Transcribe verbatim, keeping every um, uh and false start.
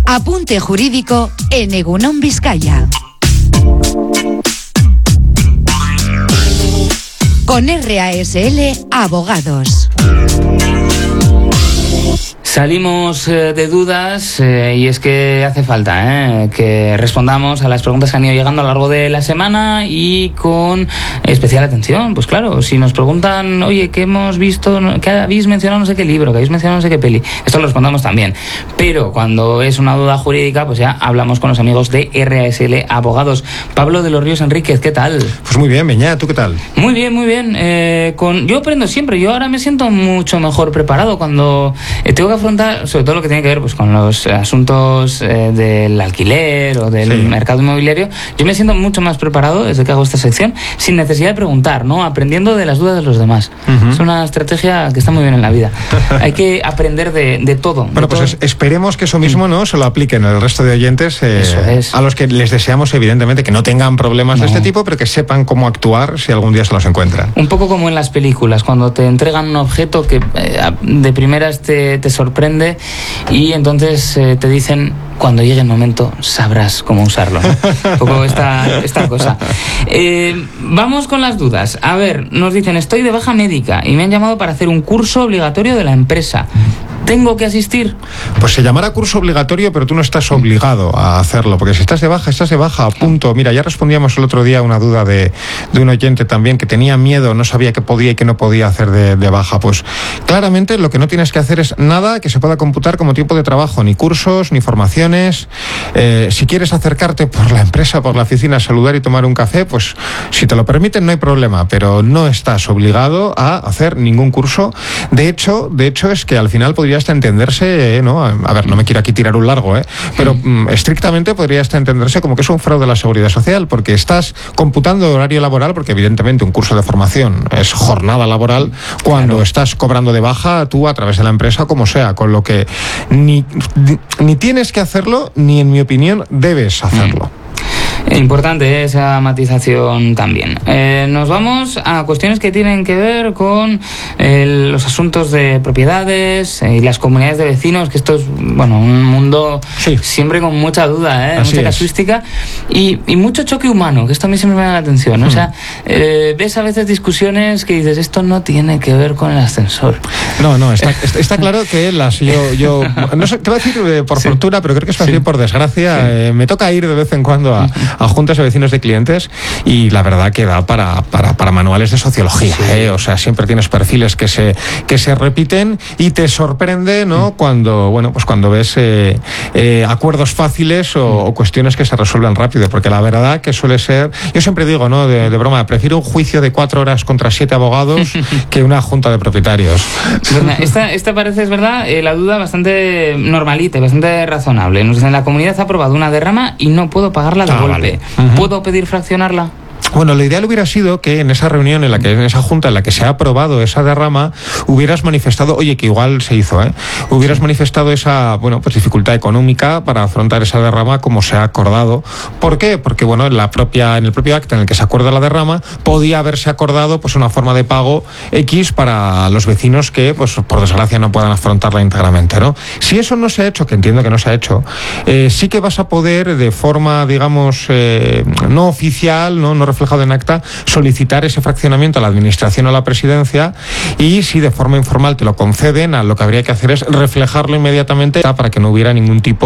Apunte jurídico en Egunon Vizcaya. Con R A S L Abogados. Salimos eh, de dudas eh, y es que hace falta eh, que respondamos a las preguntas que han ido llegando a lo largo de la semana y con especial atención. Pues claro, si nos preguntan, oye, ¿qué hemos visto? ¿Qué habéis mencionado? No sé qué libro, ¿qué habéis mencionado? No sé qué peli. Esto lo respondamos también. Pero cuando es una duda jurídica, pues ya hablamos con los amigos de R A S L Abogados. Pablo de los Ríos Enríquez, ¿qué tal? Pues muy bien, Beñá, ¿tú qué tal? Muy bien, muy bien. Eh, con... Yo aprendo siempre. Yo ahora me siento mucho mejor preparado cuando eh, tengo que afrontar sobre todo lo que tiene que ver pues con los asuntos eh, del alquiler o del sí. mercado inmobiliario. Yo me siento mucho más preparado desde que hago esta sección, sin necesidad de preguntar, ¿no? Aprendiendo de las dudas de los demás. Uh-huh. Es una estrategia que está muy bien en la vida. Hay que aprender de, de todo. Bueno, de pues todo. Es, esperemos que eso mismo no se lo apliquen al resto de oyentes, eh, eso es. A los que les deseamos evidentemente que no tengan problemas no. de este tipo, pero que sepan cómo actuar si algún día se los encuentran. Un poco como en las películas, cuando te entregan un objeto que eh, de primeras te, te sorprende y entonces eh, te dicen, cuando llegue el momento sabrás cómo usarlo, ¿no? Un poco esta, esta cosa. Eh, vamos con las dudas. A ver, nos dicen, estoy de baja médica y me han llamado para hacer un curso obligatorio de la empresa. ¿Tengo que asistir? Pues se llamará curso obligatorio, pero tú no estás obligado a hacerlo, porque si estás de baja, estás de baja, punto. Mira, ya respondíamos el otro día a una duda de, de un oyente también que tenía miedo, no sabía qué podía y qué no podía hacer de, de baja. Pues claramente lo que no tienes que hacer es nada que se pueda computar como tiempo de trabajo, ni cursos, ni formaciones. Eh, si quieres acercarte por la empresa, por la oficina, saludar y tomar un café, pues si te lo permiten no hay problema, pero no estás obligado a hacer ningún curso. De hecho, de hecho es que al final podría hasta entenderse, eh, ¿no? A ver, no me quiero aquí tirar un largo, ¿eh? Pero mm, estrictamente podría hasta entenderse como que es un fraude a la seguridad social, porque estás computando horario laboral, porque evidentemente un curso de formación es jornada laboral, cuando claro. estás cobrando de baja tú a través de la empresa, como sea, con lo que ni, ni tienes que hacerlo, ni en mi opinión debes hacerlo. Mm. Importante esa matización también. Eh, nos vamos a cuestiones que tienen que ver con eh, los asuntos de propiedades eh, y las comunidades de vecinos, que esto es, bueno, un mundo sí. siempre con mucha duda, ¿eh? mucha casuística y, y mucho choque humano, que esto a mí siempre me da la atención. Hmm. O sea, eh, ves a veces discusiones que dices, esto no tiene que ver con el ascensor. No, no, está, está claro que las yo, yo no sé, te voy a decir eh, por sí. fortuna, pero creo que es así sí. por desgracia. Sí. Eh, me toca ir de vez en cuando a a juntas de vecinos de clientes y la verdad que da para, para, para manuales de sociología, sí. ¿eh? O sea, siempre tienes perfiles que se, que se repiten y te sorprende, ¿no? Mm. Cuando, bueno, pues cuando ves eh, eh, acuerdos fáciles o, mm. o cuestiones que se resuelven rápido, porque la verdad que suele ser, yo siempre digo, ¿no? De, de broma, prefiero un juicio de cuatro horas contra siete abogados que una junta de propietarios. Esta, esta parece, es verdad, eh, la duda bastante normalita, bastante razonable. Nos dicen, la comunidad ha aprobado una derrama y no puedo pagarla de ah, golpe. Vale. Uh-huh. ¿Puedo pedir fraccionarla? Bueno, lo ideal hubiera sido que en esa reunión, en la que en esa junta en la que se ha aprobado esa derrama, hubieras manifestado, oye, que igual se hizo, ¿eh? Hubieras manifestado esa, bueno, pues dificultad económica para afrontar esa derrama como se ha acordado. ¿Por qué? Porque, bueno, en la propia, en el propio acta en el que se acuerda la derrama, podía haberse acordado, pues, una forma de pago X para los vecinos que, pues, por desgracia no puedan afrontarla íntegramente, ¿no? Si eso no se ha hecho, que entiendo que no se ha hecho, eh, sí que vas a poder, de forma, digamos, eh, no oficial, no, no reflejado en acta, solicitar ese fraccionamiento a la administración o a la presidencia, y si de forma informal te lo conceden, lo que habría que hacer es reflejarlo inmediatamente para que no hubiera ningún tipo